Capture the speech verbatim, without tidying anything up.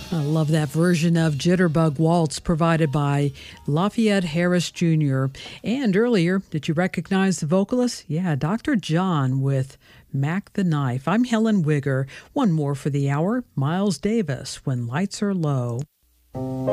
I love that version of Jitterbug Waltz provided by Lafayette Harris Junior And earlier, did you recognize the vocalist? Yeah, Doctor John with Mac the Knife. I'm Helen Wigger. One more for the hour, Miles Davis, When Lights Are Low.